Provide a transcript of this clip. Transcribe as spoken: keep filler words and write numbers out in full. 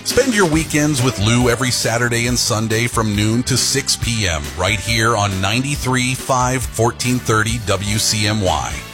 Spend your weekends with Lou every Saturday and Sunday from noon to six p.m. right here on ninety-three point five, fourteen thirty W C M Y.